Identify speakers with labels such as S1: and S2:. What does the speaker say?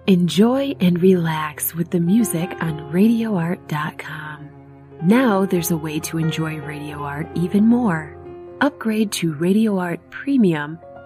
S1: Enjoy and relax with the music on RadioArt.com. Now there's a way to enjoy Radio Art even more. Upgrade to Radio Art Premium